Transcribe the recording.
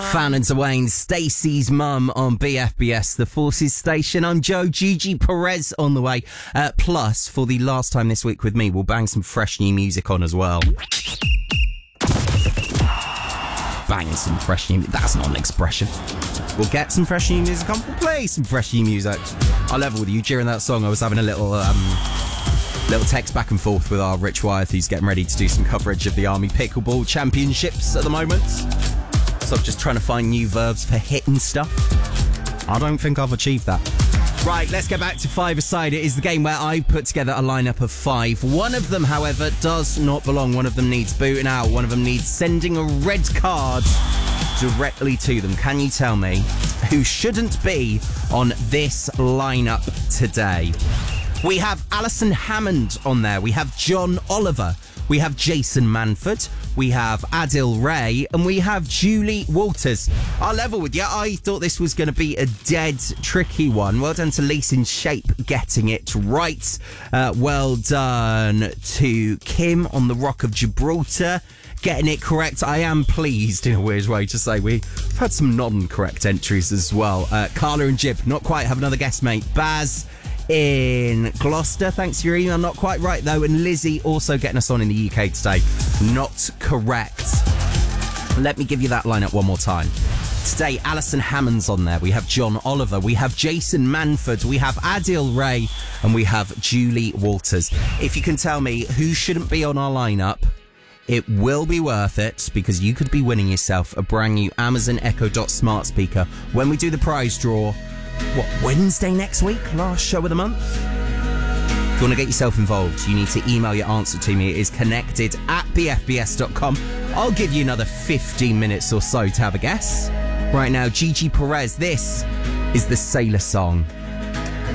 Fan and Dwayne, Stacey's mum on BFBS, the Forces station. I'm Joe, Gigi Perez on the way. Plus, for the last time this week with me, we'll bang some fresh new music on as well. Bang some fresh new music. That's not an expression. We'll get some fresh new music on. We'll play some fresh new music. I'll level with you. During that song, I was having a little text back and forth with our Rich Wyeth, who's getting ready to do some coverage of the Army Pickleball Championships at the moment. So I'm just trying to find new verbs for hitting stuff. I don't think I've achieved that. Right, let's get back to five-a-side. It is the game where I put together a lineup of 5. One of them, however, does not belong. One of them needs booting out. One of them needs sending a red card directly to them. Can you tell me who shouldn't be on this lineup today? We have Alison Hammond on there. We have John Oliver. We have Jason Manford. We have Adil Ray. And we have Julie Walters. I'll level with you. I thought this was going to be a dead tricky one. Well done to Lisa in Shape getting it right. Well done to Kim on the Rock of Gibraltar getting it correct. I am pleased, in a weird way, to say we've had some non-correct entries as well. Carla and Jib, not quite. Have another guess, mate. Baz in Gloucester, thanks for your email, not quite right though. And Lizzie also getting us on in the UK today, not correct. Let me give you that lineup one more time. Today, Alison Hammond's on there. We have John Oliver, we have Jason Manford, we have Adil Ray, and we have Julie Walters. If you can tell me who shouldn't be on our lineup, it will be worth it, because you could be winning yourself a brand new Amazon Echo Dot smart speaker when we do the prize draw. Wednesday next week? Last show of the month? If you want to get yourself involved, you need to email your answer to me. It is connected@bfbs.com. I'll give you another 15 minutes or so to have a guess. Right now, Gigi Perez, this is the Sailor Song.